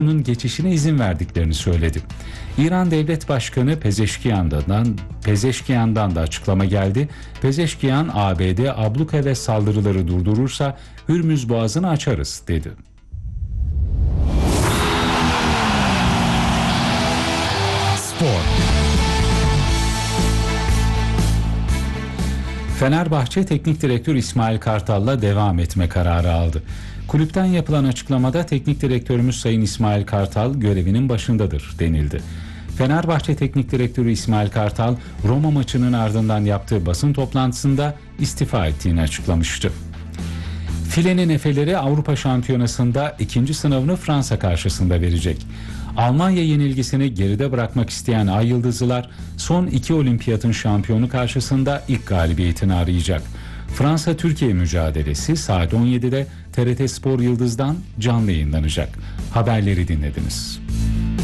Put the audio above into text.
geçişine izin verdiklerini söyledi. İran Devlet Başkanı Pezeşkiyan'dan da açıklama geldi. Pezeşkiyan, ABD abluka ve saldırıları durdurursa Hürmüz Boğazı'nı açarız dedi. Spor. Fenerbahçe Teknik Direktör İsmail Kartal'la devam etme kararı aldı. Kulüpten yapılan açıklamada teknik direktörümüz Sayın İsmail Kartal görevinin başındadır denildi. Fenerbahçe Teknik Direktörü İsmail Kartal, Roma maçının ardından yaptığı basın toplantısında istifa ettiğini açıklamıştı. Filenin Efeleri Avrupa Şampiyonası'nda ikinci sınavını Fransa karşısında verecek. Almanya yenilgisini geride bırakmak isteyen Ay Yıldızlılar son iki olimpiyatın şampiyonu karşısında ilk galibiyetini arayacak. Fransa-Türkiye mücadelesi saat 17'de TRT Spor Yıldız'dan canlı yayınlanacak. Haberleri dinlediniz.